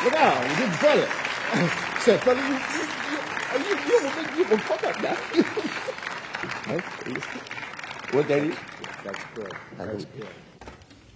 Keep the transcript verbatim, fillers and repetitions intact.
Look out, you didn't fell it. Said, fella, you, you, you, you, you, you, you will fuck up now. What, that is? That's good. That's good.